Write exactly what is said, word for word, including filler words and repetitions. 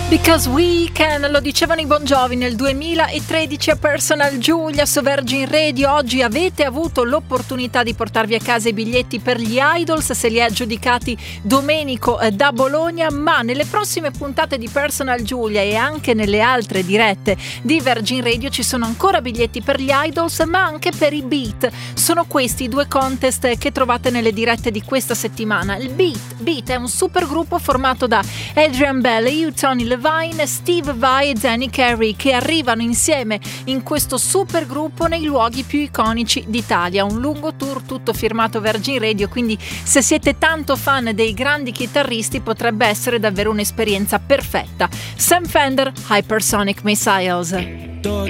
Because we can, lo dicevano i Bon Jovi nel duemilatredici a Personal Giulia su Virgin Radio. Oggi avete avuto l'opportunità di portarvi a casa i biglietti per gli Idols, se li ha aggiudicati Domenico eh, da Bologna, ma nelle prossime puntate di Personal Giulia e anche nelle altre dirette di Virgin Radio ci sono ancora biglietti per gli Idols, ma anche per i Beat. Sono questi i due contest che trovate nelle dirette di questa settimana. Il Beat, Beat è un supergruppo formato da Adrian Belli, Tony Levine, Steve Vai e Danny Carey, che arrivano insieme in questo supergruppo nei luoghi più iconici d'Italia. Un lungo tour tutto firmato Virgin Radio, quindi se siete tanto fan dei grandi chitarristi potrebbe essere davvero un'esperienza perfetta. Sam Fender, Hypersonic Missiles.